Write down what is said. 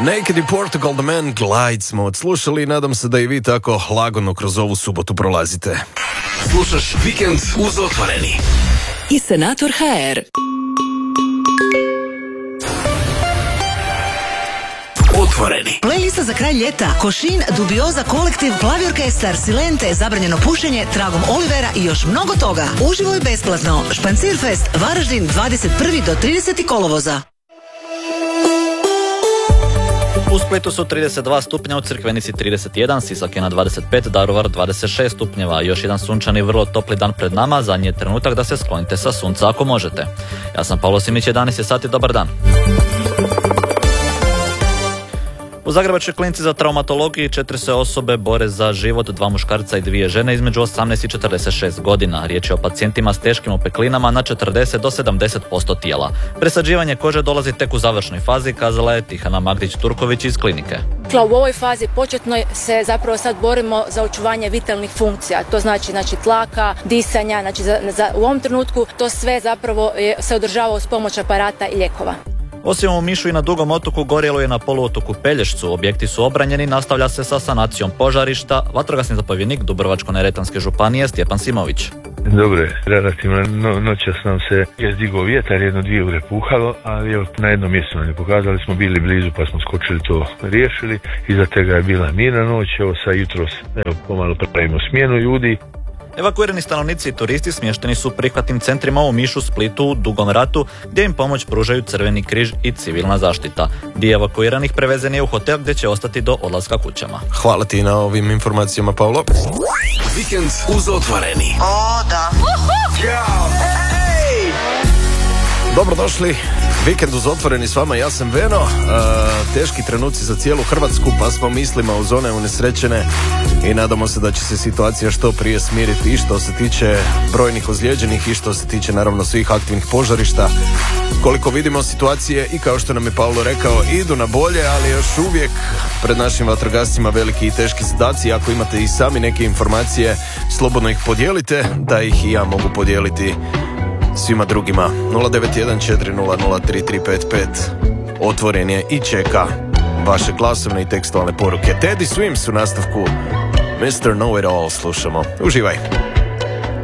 Naked i Portugal The Man Glide smo odslušali. Nadam se da i vi tako lagodno kroz ovu subotu prolazite. Slušaš Vikend uz Otvoreni i Senator HR. Otvoreni. Playlista za kraj ljeta: Košin, Dubioza, Kolektiv, Plavi orkestar, Silente, Zabranjeno pušenje, Tragom Olivera i još mnogo toga. Uživo i besplatno. Špancirfest, Varaždin, 21. do 30. kolovoza. U Splitu su 32 stupnja, u Crikvenici 31, Sisak je na 25, Daruvar 26 stupnjeva. Još jedan sunčani, vrlo topli dan pred nama, zadnji je trenutak da se sklonite sa sunca ako možete. Ja sam Pavlo Simić, 11 sati, dobar dan. U Zagrebačkoj klinici za traumatologiju 4 se osobe bore za život, 2 muškarca i 2 žene između 18 i 46 godina. Riječ je o pacijentima s teškim opeklinama na 40 do 70% tijela. Presađivanje kože dolazi tek u završnoj fazi, kazala je Tihana Magdić-Turković iz klinike. U ovoj fazi početnoj se zapravo sad borimo za očuvanje vitalnih funkcija. To znači tlaka, disanja, u ovom trenutku to sve zapravo se održava uz pomoć aparata i lijekova. Osim u Omišu i na Dugom otoku, gorjelo je na poluotoku Pelješcu. Objekti su obranjeni, nastavlja se sa sanacijom požarišta. Vatrogasni zapovjednik Dubrovačko-neretvanske županije Stjepan Simović. Dobro je, relativno noćas nam se je zdigao vjetar, 1-2 ure puhalo, ali evo, na jednom mjestu nam je pokazali, smo bili blizu pa smo skočili to riješili. Iza tega je bila mirna noć, evo sad jutros pomalo pravimo smjenu ljudi. Evakuirani stanovnici i turisti smješteni su u prihvatnim centrima u Omišu, Splitu, Dugom Ratu, gdje im pomoć pružaju Crveni križ i civilna zaštita. Dio evakuiranih prevezen je u hotel gdje će ostati do odlaska kućama. Hvala ti na ovim informacijama, Pavlo. Vikend uz Otvoreni. O, da. Dobrodošli, Vikend uz Otvoreni, s vama ja sam Veno. Teški trenuci za cijelu Hrvatsku, pa smo mislima uz one unesrećene i nadamo se da će se situacija što prije smiriti i što se tiče brojnih ozlijeđenih i što se tiče naravno svih aktivnih požarišta. Koliko vidimo, situacije i kao što nam je Pavlo rekao idu na bolje, ali još uvijek pred našim vatrogascima veliki i teški zadaci. Ako imate i sami neke informacije, slobodno ih podijelite, da ih i ja mogu podijeliti svima drugima. 091400355 otvoren je i čeka vaše glasovne i tekstualne poruke. Teddy Swims u nastavku Mr. Know It All slušamo. Uživaj.